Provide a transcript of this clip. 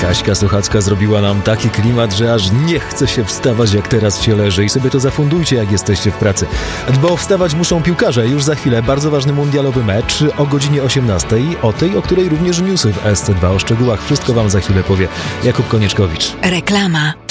Kaśka Sochacka zrobiła nam taki klimat, że aż nie chce się wstawać, jak teraz się leży, i sobie to zafundujcie, jak jesteście w pracy. Bo wstawać muszą piłkarze. Już za chwilę bardzo ważny mundialowy mecz o godzinie 18, o tej, o której również newsy w SC2. O szczegółach wszystko wam za chwilę powie Jakub Konieczkowicz. Reklama.